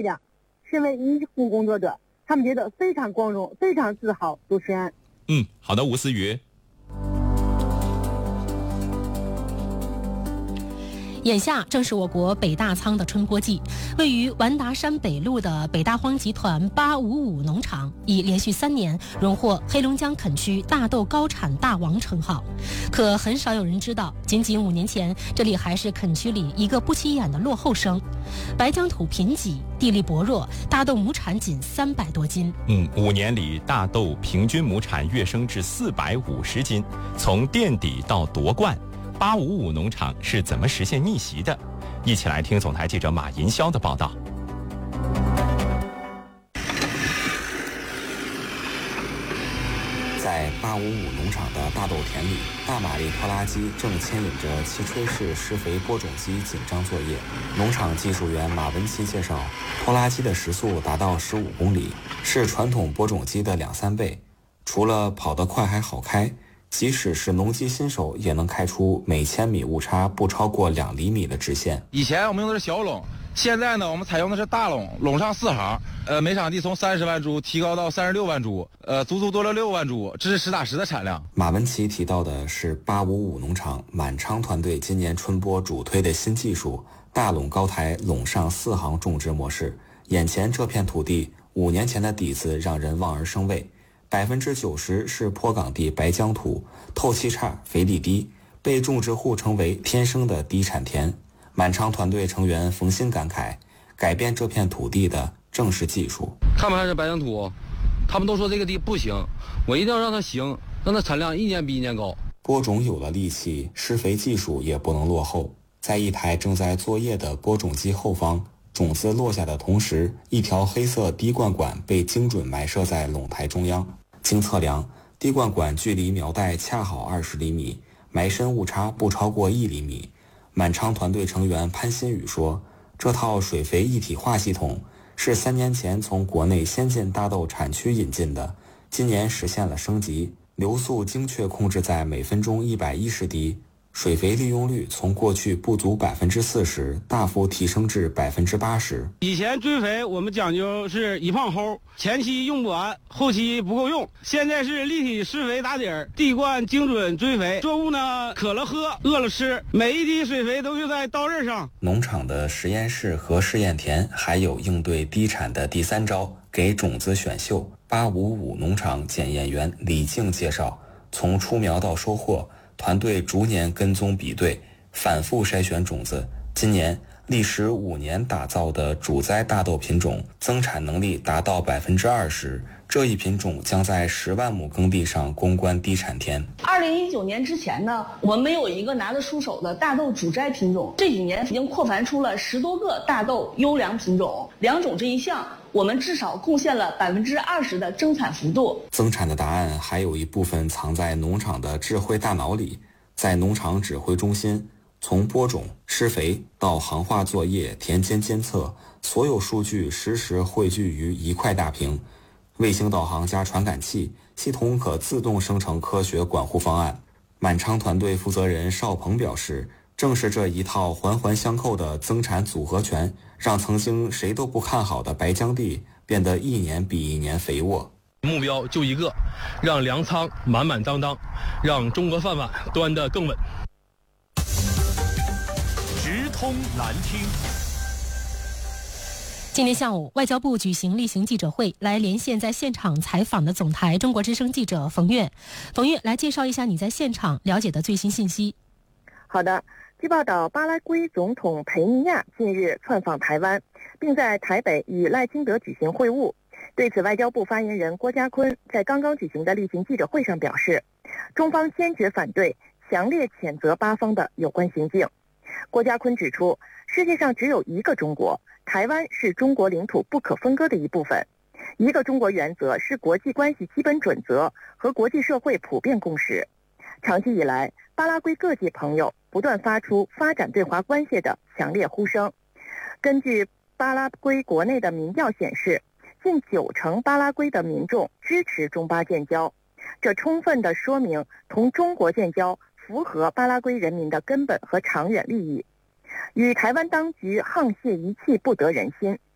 气的。身为医护工作者，他们觉得非常光荣，非常自豪。主持人， 好的，吴思雨。 眼下正是我国北大仓的春播季，位于完达山北路的北大荒集团855农场已连续3年荣获黑龙江垦区大豆高产大王称号。可很少有人知道，仅仅5年前，这里还是垦区里一个不起眼的落后生。白疆土贫瘠，地力薄弱，大豆亩产仅300多斤。 5年里，大豆平均亩产跃升至450斤，从垫底到夺冠。855农场是怎么实现逆袭的？一起来听总台记者马银霄的报道。 在855农场的大豆田里，大马力拖拉机正牵引着气吹式施肥播种机紧张作业。农场技术员马文琪介绍，拖拉机的时速达到15公里，是传统播种机的2-3倍。除了跑得快还好开，即使是农机新手也能开出每千米误差不超过2厘米的直线。 以前我们用的是小垄，现在呢我们采用的是大垄，垄上4行，每场地从30万株提高到36万株，足足多了6万株，这是实打实的产量。 马文琪提到的是855农场满昌团队今年春播主推的新技术——大垄高台垄上4行种植模式。眼前这片土地5年前的底子让人望而生畏。90%是坡岗地白浆土，透气差，肥力低，被种植户称为天生的低产田。满昌团队成员冯鑫感慨，改变这片土地的正是技术。 他们还是白浆土，他们都说这个地不行，我一定要让它行，让它产量1年比1年高。 播种有了力气，施肥技术也不能落后。在一台正在作业的播种机后方，种子落下的同时，一条黑色滴灌管被精准埋设在垄台中央。经测量，滴灌管距离苗袋恰好20厘米，埋深误差不超过1厘米。满昌团队成员潘新宇说，这套水肥一体化系统是3年前从国内先进大豆产区引进的，今年实现了升级，流速精确控制在每分钟110滴，水肥利用率从过去不足40%大幅提升至80%。 以前追肥我们讲究是一胖齁，前期用不完，后期不够用。现在是立体施肥打底儿，地灌精准追肥，作物呢渴了喝，饿了吃，每一滴水肥都用在刀刃上。 农场的实验室和试验田还有应对低产的第3招，给种子选秀。855农场检验员李静介绍，从出苗到收获，团队逐年跟踪比对，反复筛选种子。今年历时5年打造的主栽大豆品种增产能力达到20%，这一品种将在10万亩耕地上攻关低产田。 2019年之前呢，我们没有一个拿得出手的大豆主栽品种，这几年已经扩繁出了10多个大豆优良品种，2种这一项，我们至少贡献了20%的增产幅度。 增产的答案还有一部分藏在农场的智慧大脑里，在农场指挥中心，从播种、施肥到行话作业、田间监测，所有数据实时汇聚于一块大屏。卫星导航加传感器，系统可自动生成科学管护方案。满昌团队负责人邵鹏表示，正是这一套环环相扣的增产组合拳，让曾经谁都不看好的白浆地变得1年比1年肥沃。 目标就一个，让粮仓满满当当，让中国饭碗端得更稳。 直通蓝厅。 今天下午，外交部举行例行记者会，来连线在现场采访的总台中国之声记者冯月。冯月，来介绍一下你在现场了解的最新信息。 好的，据报道，巴拉圭总统佩尼亚近日窜访台湾，并在台北与赖清德举行会晤。对此，外交部发言人郭家坤在刚刚举行的例行记者会上表示，中方坚决反对，强烈谴责巴方的有关行径。郭家坤指出，世界上只有一个中国，台湾是中国领土不可分割的一部分。一个中国原则是国际关系基本准则和国际社会普遍共识。长期以来，巴拉圭各界朋友不断发出发展对华关系的强烈呼声。根据巴拉圭国内的民调显示，近90%巴拉圭的民众支持中巴建交，这充分地说明同中国建交符合巴拉圭人民的根本和长远利益。与台湾当局沆瀣一气不得人心，